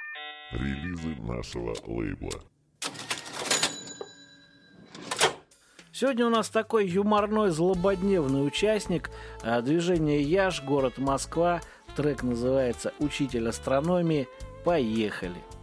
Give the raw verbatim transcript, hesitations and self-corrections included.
Релизы нашего лейбла. Сегодня у нас такой юморной, злободневный участник движения Яш, город Москва. Трек называется «Учитель астрономии». Поехали!